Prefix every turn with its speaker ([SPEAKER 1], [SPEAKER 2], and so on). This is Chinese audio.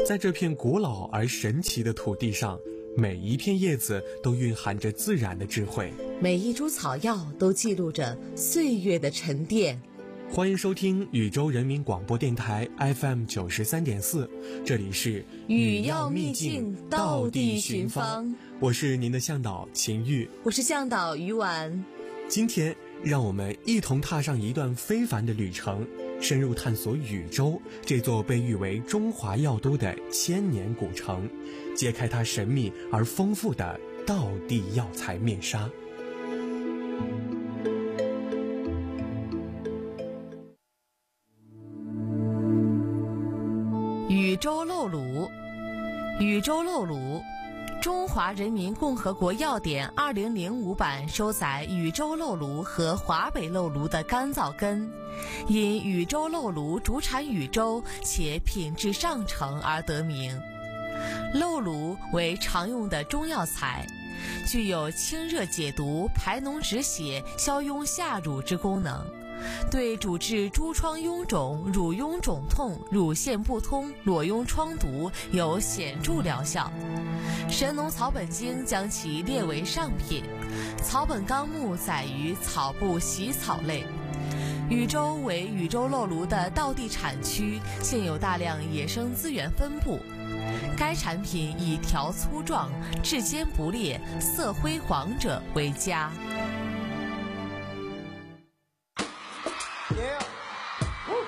[SPEAKER 1] 在这片古老而神奇的土地上，每一片叶子都蕴含着自然的智慧，
[SPEAKER 2] 每一株草药都记录着岁月的沉淀。
[SPEAKER 1] 欢迎收听宇宙人民广播电台 FM 93.4，这里是
[SPEAKER 2] 语要秘境，道地寻芳。
[SPEAKER 1] 我是您的向导秦玉，
[SPEAKER 2] 我是向导于婉。
[SPEAKER 1] 今天让我们一同踏上一段非凡的旅程，深入探索禹州这座被誉为中华药都的千年古城，揭开它神秘而丰富的道地药材面纱。
[SPEAKER 2] 禹州漏卤。禹州漏卤，中华人民共和国药典2005版收载禹州漏卤和华北漏卤的干燥根，因禹州漏卤主产禹州且品质上乘而得名。漏卤为常用的中药材，具有清热解毒、排脓止血、消痈下乳之功能，对主治诸疮痈肿、乳痈肿痛、乳腺不通、裸痈疮毒有显著疗效。神农草本经将其列为上品，草本纲目载于草部习草类。禹州为禹州漏卤的道地产区，现有大量野生资源分布。该产品以条粗壮、质坚不裂、色灰黄者为佳。